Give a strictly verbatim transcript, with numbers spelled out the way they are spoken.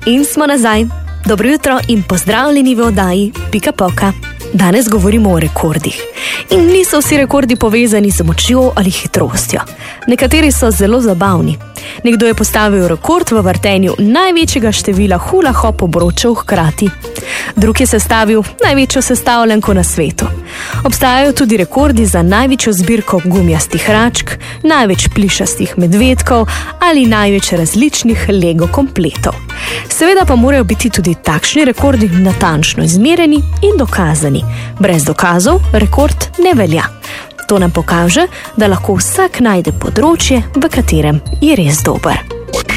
In smo nazaj. Dobro jutro in pozdravljeni v oddaji Pika Poka. Danes govorimo o rekordih. In niso vsi rekordi povezani z močjo ali hitrostjo. Nekateri so zelo zabavni. Nekdo je postavil rekord v vrtenju največjega števila hula hop obročev hkrati. Drug je sestavil največjo sestavljanko na svetu. Obstajajo tudi rekordi za največjo zbirko gumijastih račk, največ plišastih medvedkov ali največ različnih Lego kompletov. Seveda pa morajo biti tudi takšni rekordi natančno izmerjeni in dokazani. Brez dokazov rekord ne velja. To nam pokaže, da lahko vsak najde področje, v katerem je res dober.